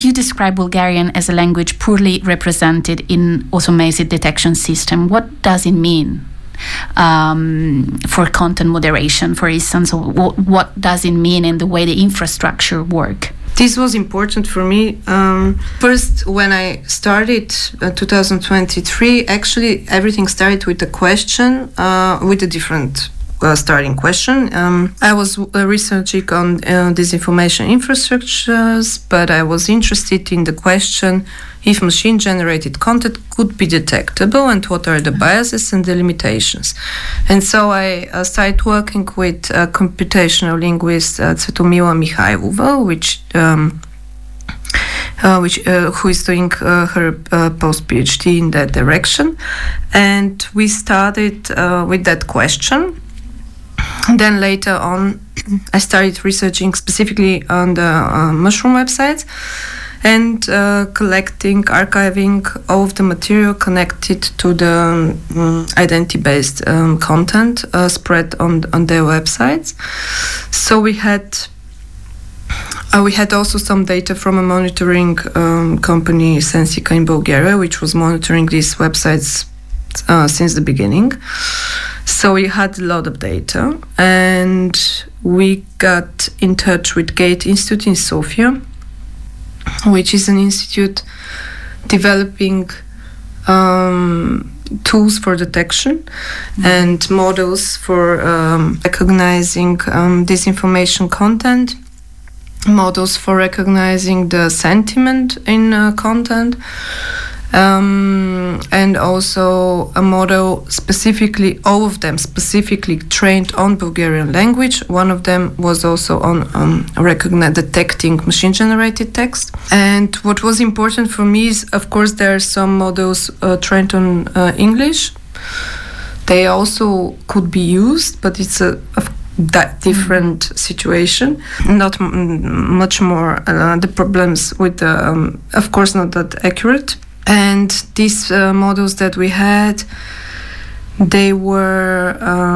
You describe Bulgarian as a language poorly represented in automated detection system. What does it mean for content moderation, for instance? What does it mean in the way the infrastructure work? This was important for me. First, when I started 2023, actually everything started with a question, with a different starting question. I was researching on disinformation infrastructures, but I was interested in the question if machine-generated content could be detectable and what are the biases and the limitations. And so I started working with computational linguist Cvetomila Mihajlova, who is doing her post-PhD in that direction. And we started with that question. And then later on, I started researching specifically on the mushroom websites and archiving all of the material connected to the identity-based content spread on their websites. So we had also some data from a monitoring company, Sensika in Bulgaria, which was monitoring these websites since the beginning. So we had a lot of data, and we got in touch with Gate Institute in Sofia, which is an institute developing tools for detection and models for recognizing disinformation content, models for recognizing the sentiment in content, and also a model all of them specifically trained on Bulgarian language. One of them was also on detecting machine-generated text. And what was important for me is, of course, there are some models trained on English. They also could be used, but it's that different situation, not much more the problems with the of course not that accurate. And these models that we had, they were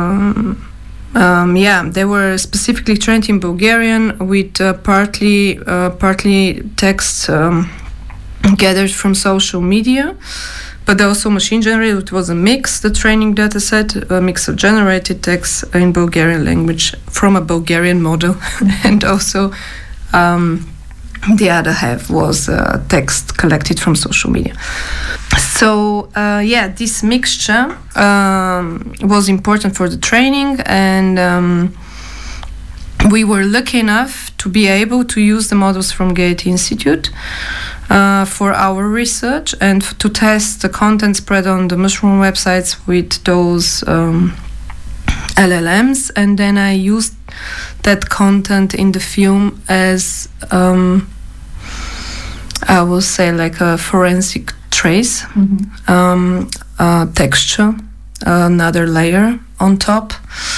specifically trained in Bulgarian with partly text gathered from social media, but also machine generated. It was a mix, the training data set, a mix of generated text in Bulgarian language from a Bulgarian model, and also the other half was text collected from social media. So this mixture was important for the training, and we were lucky enough to be able to use the models from Gate Institute for our research and to test the content spread on the mushroom websites with those LLMs, and then I used that content in the film as I will say like a forensic trace, texture, another layer on top,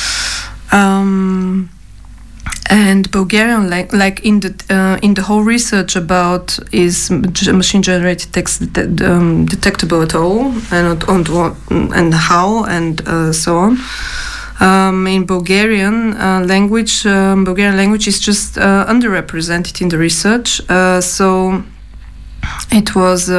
and Bulgarian like in the whole research about is machine generated text detectable at all, and how and so on. In Bulgarian language is just underrepresented in the research, so it was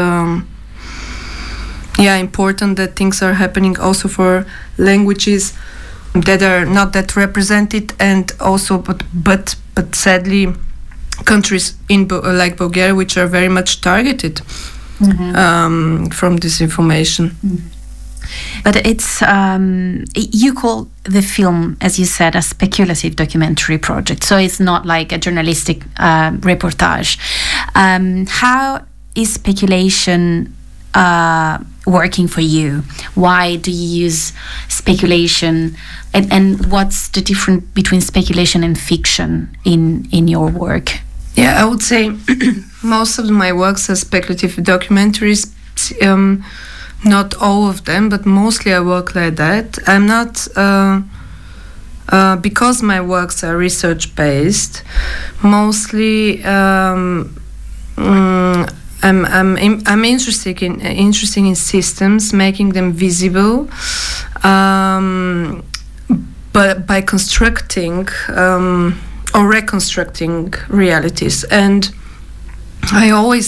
important that things are happening also for languages that are not that represented, and also but sadly countries like Bulgaria which are very much targeted from this information. But it's you call the film, as you said, a speculative documentary project, so it's not like a journalistic reportage. How is speculation working for you? Why do you use speculation, and what's the difference between speculation and fiction in your work? Yeah, I would say most of my works are speculative documentaries. Not all of them, but mostly I work like that. I'm not because my works are research based. Mostly, I'm interested in systems, making them visible, but by constructing or reconstructing realities. And I always